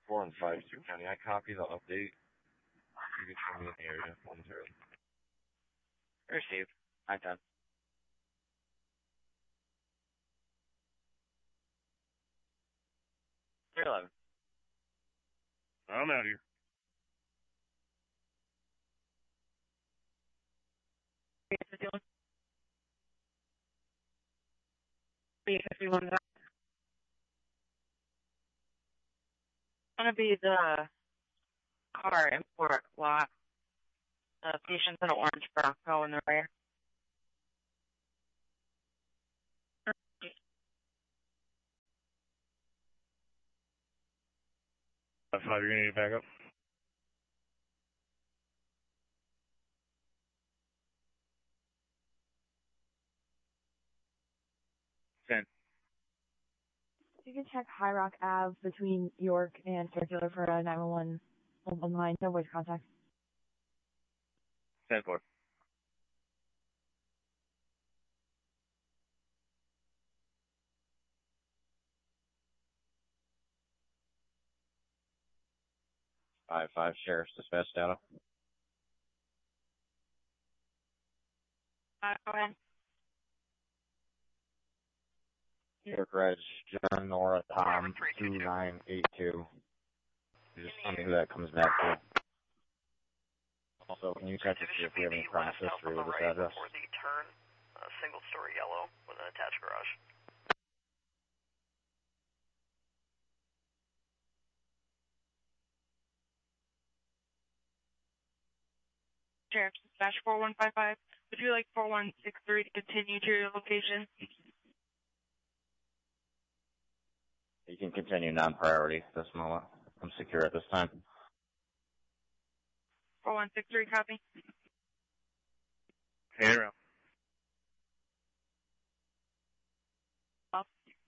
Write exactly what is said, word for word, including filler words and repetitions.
four and five two County. I copy the update. You can show me in the area momentarily. Received. I ten. three eleven. I'm out here. B fifty-one. Gonna be the car import lot. The patient's in an orange Bronco in the rear. Five, you're gonna get back up. Ten. You can check High Rock Ave between York and Circular for a nine one one line. No voice contact. Ten four. Five five. Sheriff's dispatch data. Uh, go ahead. York Reg, John Nora Tom two nine eight two. Just tell me who that comes back to. Also, can you check to see if we have any crime history with this address? Before the turn, a single story yellow with an attached garage. Sheriff's Dispatch four one five five. Would you like four one six three to continue to your location? You can continue non-priority at this moment. I'm secure at this time. four one six three, copy. Hey, around. Well,